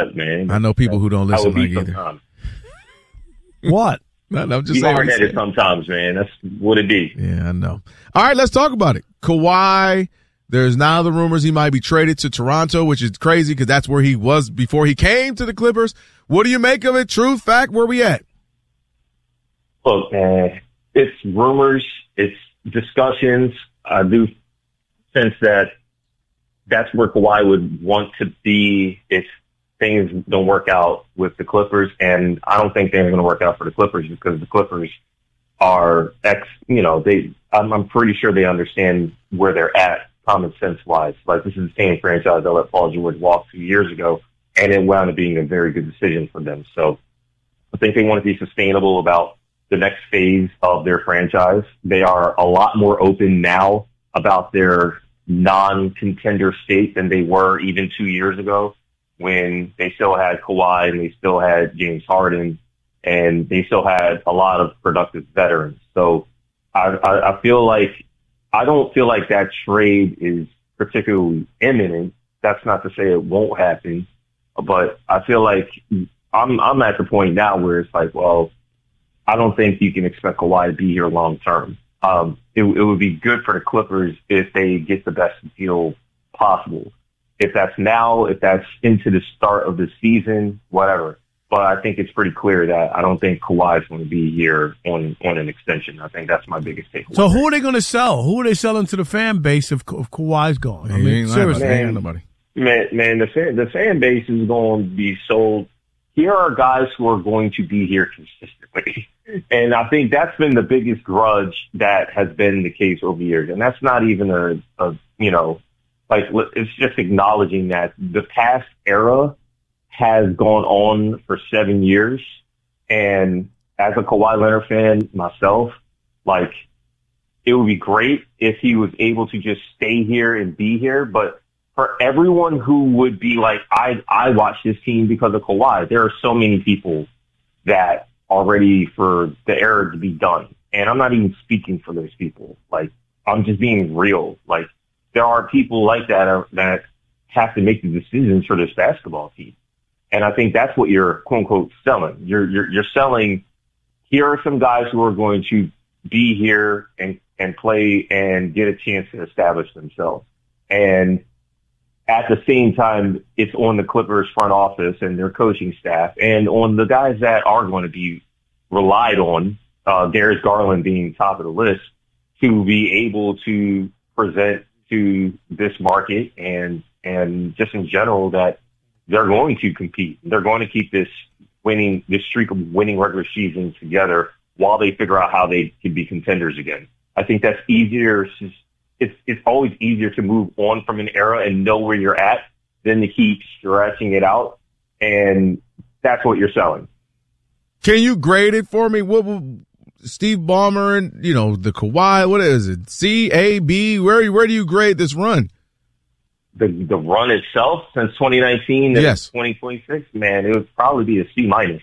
lives, man. I know people who don't listen like either. Sometimes. What? No, I'm just Be saying. hard-headed sometimes, man. That's what it be. Yeah, I know. All right, let's talk about it. Kawhi, there's now the rumors he might be traded to Toronto, which is crazy because that's where he was before he came to the Clippers. What do you make of it? Truth, fact, where we at? Look, man, it's rumors, it's discussions. I do sense that that's where Kawhi would want to be if things don't work out with the Clippers. And I don't think they're going to work out for the Clippers because the Clippers are I'm pretty sure they understand where they're at common sense wise. Like, this is the same franchise that let Paul George walk 2 years ago, and it wound up being a very good decision for them. So I think they want to be sustainable about the next phase of their franchise. They are a lot more open now about their non-contender state than they were even 2 years ago, when they still had Kawhi and they still had James Harden and they still had a lot of productive veterans. So I feel like, I don't feel like that trade is particularly imminent. That's not to say it won't happen, but I feel like I'm at the point now where it's like, well, I don't think you can expect Kawhi to be here long term. It would be good for the Clippers if they get the best deal possible. If that's now, if that's into the start of the season, whatever. But I think it's pretty clear that I don't think Kawhi is going to be here on an extension. I think that's my biggest takeaway. So who are they going to sell? Who are they selling to the fan base if Kawhi's gone? I mean, seriously. Man, the fan base is going to be sold. Here are guys who are going to be here consistently. And I think that's been the biggest grudge that has been the case over the years. And that's not even it's just acknowledging that the past era has gone on for 7 years. And as a Kawhi Leonard fan myself, like, it would be great if he was able to just stay here and be here. But for everyone who would be like, I watch this team because of Kawhi, there are so many people that are ready for the era to be done. And I'm not even speaking for those people. Like, I'm just being real. Like, there are people like that that have to make the decisions for this basketball team. And I think that's what you're, quote unquote, selling. You're selling, here are some guys who are going to be here and play and get a chance to establish themselves. And at the same time, it's on the Clippers front office and their coaching staff and on the guys that are going to be relied on, Darius Garland being top of the list, to be able to present to this market and just in general that they're going to compete. They're going to keep this streak of winning regular seasons together while they figure out how they can be contenders again. I think that's easier. It's always easier to move on from an era and know where you're at than to keep stretching it out. And that's what you're selling. Can you grade it for me? What Steve Ballmer and, the Kawhi, what is it? C, A, B? Where do you grade this run? The run itself since 2019 to 2026, man, it would probably be a C minus.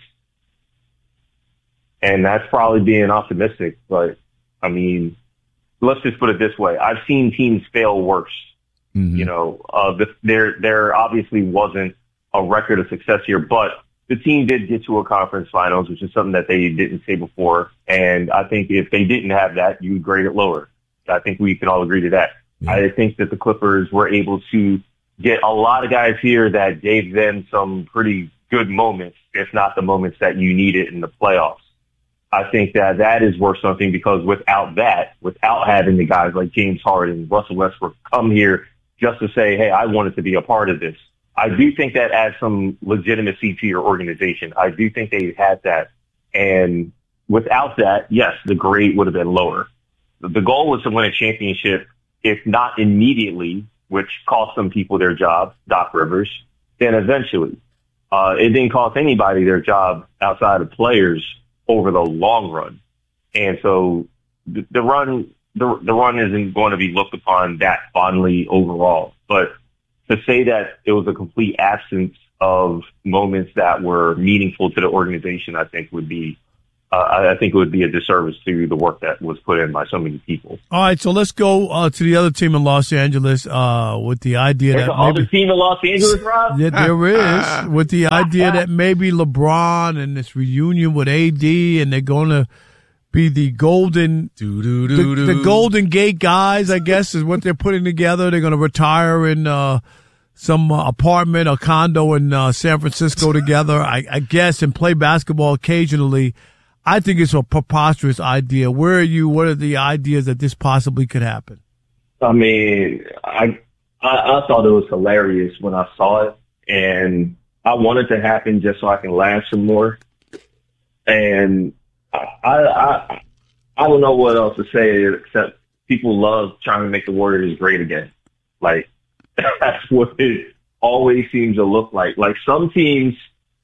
And that's probably being optimistic, but I mean, let's just put it this way. I've seen teams fail worse. Mm-hmm. There obviously wasn't a record of success here, but the team did get to a conference finals, which is something that they didn't say before. And I think if they didn't have that, you would grade it lower. I think we can all agree to that. Yeah. I think that the Clippers were able to get a lot of guys here that gave them some pretty good moments, if not the moments that you needed in the playoffs. I think that is worth something because without having the guys like James Harden, Russell Westbrook come here just to say, hey, I wanted to be a part of this, I do think that adds some legitimacy to your organization. I do think they had that. And without that, yes, the grade would have been lower. The goal was to win a championship, if not immediately, which cost some people their job, Doc Rivers, then eventually. It didn't cost anybody their job outside of players over the long run. And so the run isn't going to be looked upon that fondly overall. But to say that it was a complete absence of moments that were meaningful to the organization, I think would be I think it would be a disservice to the work that was put in by so many people. All right, so let's go to the other team in Los Angeles with the idea There's that another team in Los Angeles, Rob? Yeah, there is, with the idea that maybe LeBron and this reunion with AD, and they're going to be the Golden Gate guys, I guess, is what they're putting together. They're going to retire in some apartment or condo in San Francisco together, I guess, and play basketball occasionally. I think it's a preposterous idea. Where are you? What are the ideas that this possibly could happen? I mean, I thought it was hilarious when I saw it, and I want it to happen just so I can laugh some more. And I don't know what else to say except people love trying to make the Warriors great again. Like, that's what it always seems to look like. Like, some teams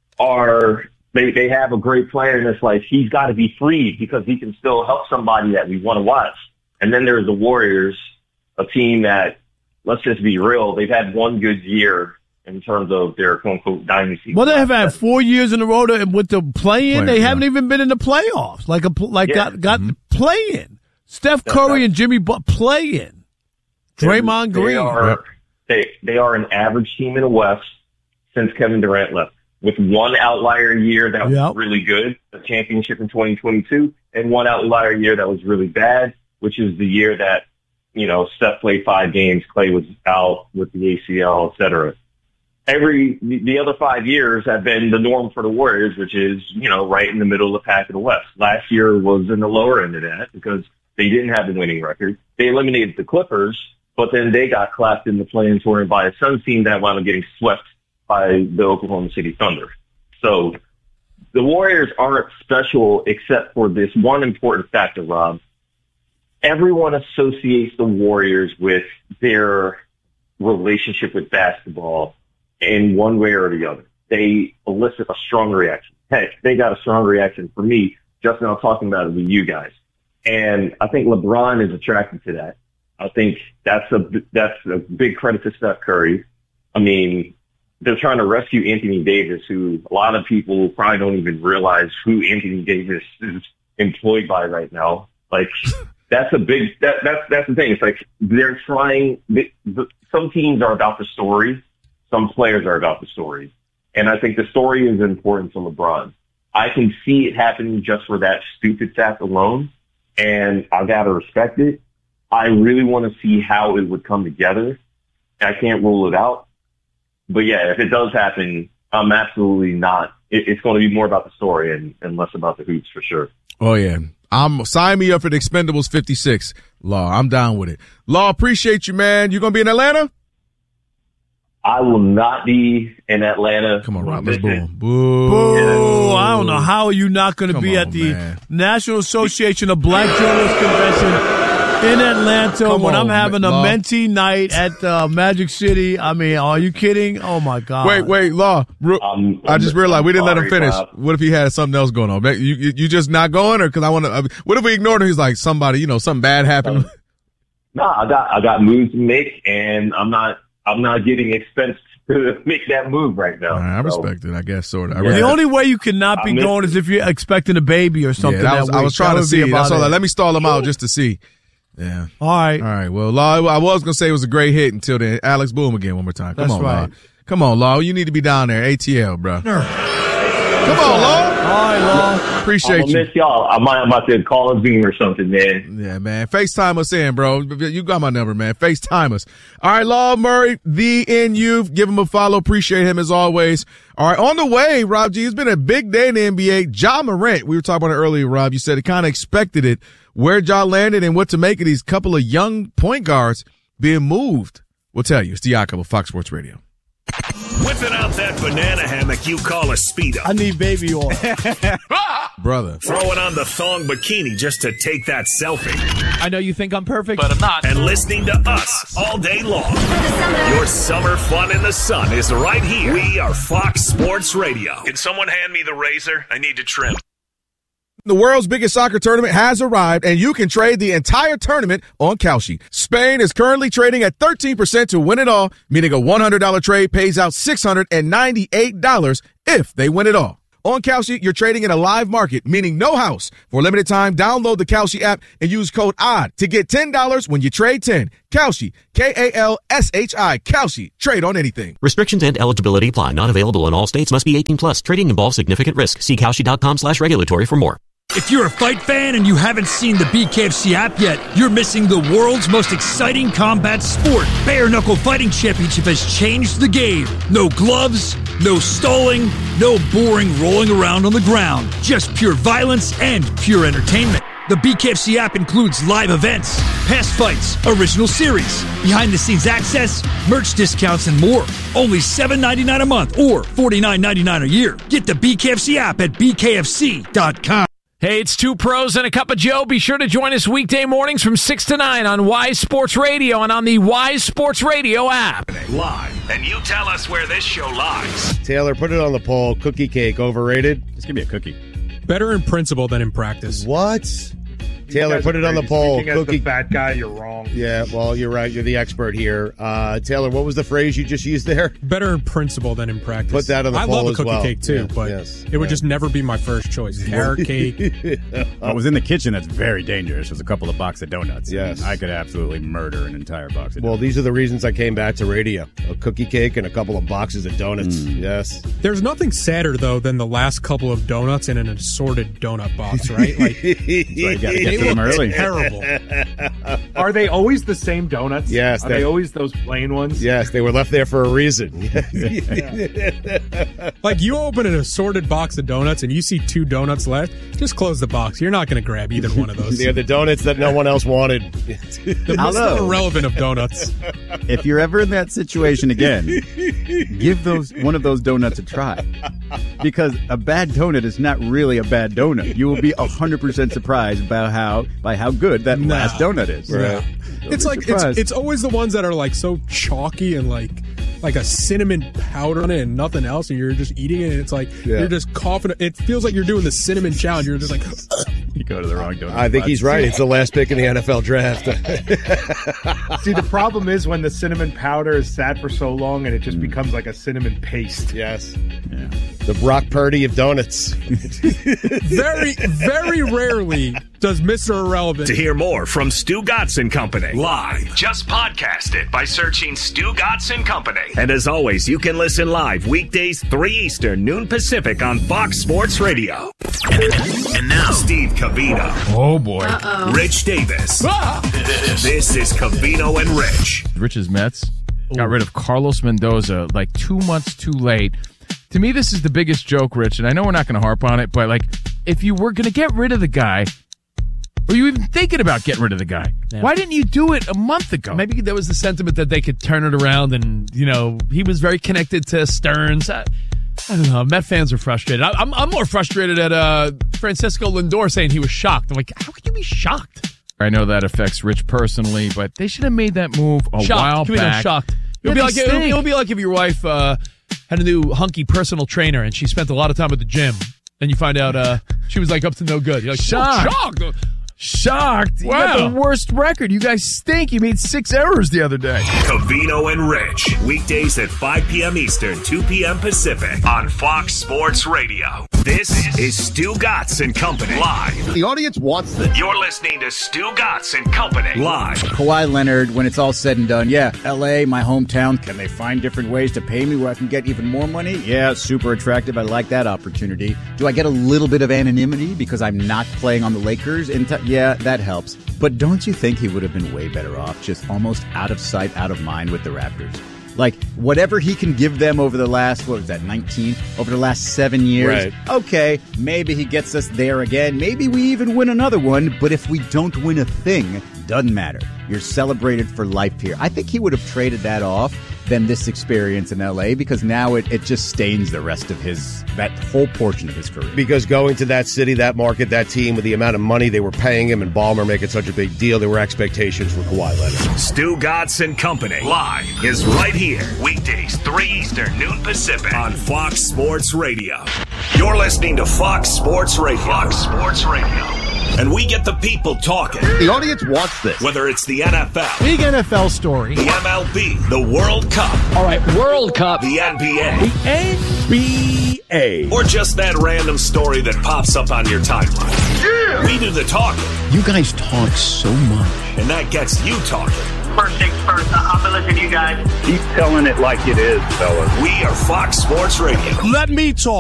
they have a great player, and it's like, he's got to be freed because he can still help somebody that we want to watch. And then there's the Warriors, a team that, let's just be real, they've had one good year in terms of their quote-unquote dynasty. Well, they have had 4 years in a row with the play-in. They haven't even been in the playoffs. Got play-in. Steph Curry and Jimmy play-in. Draymond Green. They are an average team in the West since Kevin Durant left, with one outlier year that was really good, the championship in 2022, and one outlier year that was really bad, which is the year that, Steph played 5 games, Klay was out with the ACL, et cetera. The other 5 years have been the norm for the Warriors, which is, right in the middle of the pack of the West. Last year was in the lower end of that because they didn't have the winning record. They eliminated the Clippers, but then they got clapped in the play-in tournament by a Suns team that wound up getting swept by the Oklahoma City Thunder. So the Warriors aren't special except for this one important factor, Rob. Everyone associates the Warriors with their relationship with basketball in one way or the other. They elicit a strong reaction. Heck, they got a strong reaction for me just now talking about it with you guys. And I think LeBron is attracted to that. I think that's a big credit to Steph Curry. I mean, they're trying to rescue Anthony Davis, who a lot of people probably don't even realize who Anthony Davis is employed by right now. Like, that's the thing. It's like they're trying. Some teams are about the story. Some players are about the story. And I think the story is important to LeBron. I can see it happening just for that stupid fact alone, and I got to respect it. I really want to see how it would come together. I can't rule it out. But, yeah, if it does happen, I'm absolutely not. It's going to be more about the story and less about the hoops for sure. Oh, yeah. Sign me up for the Expendables 56. Law, I'm down with it. Law, appreciate you, man. You going to be in Atlanta? I will not be in Atlanta. Come on, Rob. Let's boom. Boo. Boo. I don't know. How are you not going to be at the National Association of Black Journalists Convention in Atlanta when I'm having a mentee night at Magic City? I mean, are you kidding? Oh, my God. Wait, Law. I just realized we didn't let him finish. Rob. What if he had something else going on? You just not going? Or because I want to. What if we ignored him? He's like, somebody, something bad happened. No, I got moves to make, and I'm not getting expensed to make that move right now. I respect it, I guess, sort of. The only way you cannot be going is if you're expecting a baby or something. Yeah, I was trying to see. That's all. Let me stall him out just to see. Yeah. All right. Well, Law, I was going to say it was a great hit until then. Alex, boom again one more time. Come on, right. Law. Come on, Law. You need to be down there. ATL, bro. Come on, Law. All right, Law. Appreciate you. I miss y'all. I'm about to call a Zoom or something, man. Yeah, man. FaceTime us in, bro. You got my number, man. FaceTime us. All right, Law Murray, the NU. Give him a follow. Appreciate him as always. All right, on the way, Rob G. It's been a big day in the NBA. Ja Morant, we were talking about it earlier, Rob. You said it kind of expected it. Where Ja landed and what to make of these couple of young point guards being moved. We'll tell you. It's the Yaakov of Fox Sports Radio. Whipping out that banana hammock you call a Speedo. I need baby oil. Brother. Throwing on the thong bikini just to take that selfie. I know you think I'm perfect, but I'm not. And listening to us all day long. Your summer fun in the sun is right here. We are Fox Sports Radio. Can someone hand me the razor? I need to trim. The world's biggest soccer tournament has arrived, and you can trade the entire tournament on Kalshi. Spain is currently trading at 13% to win it all, meaning a $100 trade pays out $698 if they win it all. On Kalshi, you're trading in a live market, meaning no house. For a limited time, download the Kalshi app and use code ODD to get $10 when you trade 10. Kalshi, Kalshi, Kalshi. Trade on anything. Restrictions and eligibility apply. Not available in all states. Must be 18 plus. Trading involves significant risk. See Kalshi.com/regulatory for more. If you're a fight fan and you haven't seen the BKFC app yet, you're missing the world's most exciting combat sport. Bare Knuckle Fighting Championship has changed the game. No gloves, no stalling, no boring rolling around on the ground. Just pure violence and pure entertainment. The BKFC app includes live events, past fights, original series, behind-the-scenes access, merch discounts, and more. Only $7.99 a month or $49.99 a year. Get the BKFC app at bkfc.com. Hey, it's Two Pros and a Cup of Joe. Be sure to join us weekday mornings from 6 to 9 on Wise Sports Radio and on the Wise Sports Radio app. Live, and you tell us where this show lies. Taylor, put it on the poll. Cookie cake, overrated? Just give me a cookie. Better in principle than in practice. What? Taylor, put it on the poll. Cookie, as the fat guy, you're wrong. Yeah, well, you're right. You're the expert here. Taylor, what was the phrase you just used there? Better in principle than in practice. Put that on the poll as well. I love a cookie cake, too, but it would just never be my first choice. Carrot cake. I was in the kitchen. That's very dangerous. There's a couple of boxes of donuts. Yes. I could absolutely murder an entire box of donuts. Well, these are the reasons I came back to radio. A cookie cake and a couple of boxes of donuts. Yes. There's nothing sadder, though, than the last couple of donuts in an assorted donut box, right? Like, so you got to get to them early. Terrible. Are they always the same donuts? Yes. Are they always those plain ones? Yes, they were left there for a reason. Like, you open an assorted box of donuts and you see 2 donuts left, just close the box. You're not going to grab either one of those. They're the donuts that no one else wanted. The most irrelevant of donuts. If you're ever in that situation again, give one of those donuts a try. Because a bad donut is not really a bad donut. You will be 100% surprised by how good that last donut is. Right. It's like it's always the ones that are like so chalky and like a cinnamon powder on it and nothing else, and you're just eating it and it's like you're just coughing. It feels like you're doing the cinnamon challenge. You're just like you go to the wrong donut. I think he's right. It's the last pick in the NFL draft. See, the problem is when the cinnamon powder is sat for so long and it just becomes like a cinnamon paste. Yes. Yeah. The Brock Purdy of donuts. Very, very rarely does Mr. Irrelevant. To hear more from Stu Gatz and Company live, just podcast it by searching Stu Gatz and Company. And as always, you can listen live weekdays 3 Eastern, noon Pacific on Fox Sports Radio. And now, Steve Covino. Oh, boy. Rich Davis. This is Covino and Rich. Rich's Mets got rid of Carlos Mendoza like 2 months too late. To me, this is the biggest joke, Rich, and I know we're not going to harp on it, but like, if you were going to get rid of the guy, or you even thinking about getting rid of the guy, why didn't you do it a month ago? Maybe there was the sentiment that they could turn it around, and he was very connected to Stearns. I don't know. Met fans are frustrated. I'm more frustrated at Francisco Lindor saying he was shocked. I'm like, how could you be shocked? I know that affects Rich personally, but they should have made that move a while back. Shocked. It would be like if your wife had a new hunky personal trainer and she spent a lot of time at the gym, and you find out she was like up to no good. You're like, shocked. Shocked. You got the worst record. You guys stink. You made 6 errors the other day. Covino and Rich. Weekdays at 5 p.m. Eastern, 2 p.m. Pacific on Fox Sports Radio. This is Stu Gatz and Company live. The audience wants this. You're listening to Stu Gatz and Company live. Kawhi Leonard, when it's all said and done, L.A., my hometown. Can they find different ways to pay me where I can get even more money? Yeah, super attractive. I like that opportunity. Do I get a little bit of anonymity because I'm not playing on the Lakers? Yeah, that helps. But don't you think he would have been way better off just almost out of sight, out of mind with the Raptors? Like, whatever he can give them over the last, 19? Over the last 7 years. Right. Okay, maybe he gets us there again. Maybe we even win another one. But if we don't win a thing, doesn't matter. You're celebrated for life here. I think he would have traded that off than this experience in L.A. because now it just stains the rest of that whole portion of his career. Because going to that city, that market, that team, with the amount of money they were paying him and Ballmer making such a big deal, there were expectations for Kawhi Leonard. Stu Gatz and Company live is right here. Weekdays, 3 Eastern, noon Pacific on Fox Sports Radio. You're listening to Fox Sports Radio. Fox Sports Radio. And we get the people talking. The audience wants this. Whether it's the NFL, big NFL story, the MLB, the World Cup. All right, World Cup. The NBA. The NBA. Or just that random story that pops up on your timeline. Yeah! We do the talking. You guys talk so much. And that gets you talking. First things first, I'm going to listen to you guys. Keep telling it like it is, fellas. We are Fox Sports Radio. Let me talk.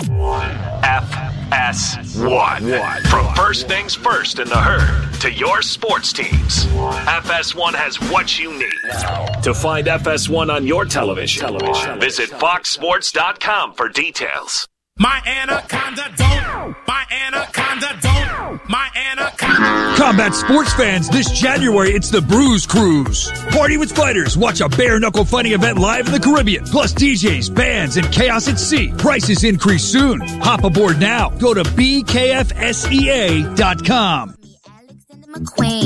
FS1. From first things first in the herd to your sports teams, FS1 has what you need. To find FS1 on your television, visit foxsports.com for details. My anaconda don't. My anaconda don't. My anaconda. Combat sports fans, this January it's the Bruise Cruise. Party with fighters. Watch a bare knuckle fighting event live in the Caribbean. Plus DJs, bands, and chaos at sea. Prices increase soon. Hop aboard now. Go to BKFSEA.com.